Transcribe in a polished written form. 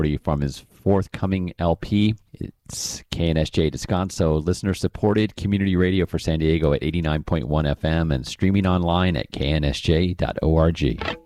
from his forthcoming LP. It's KNSJ Descanso, listener-supported community radio for San Diego at 89.1 FM and streaming online at knsj.org.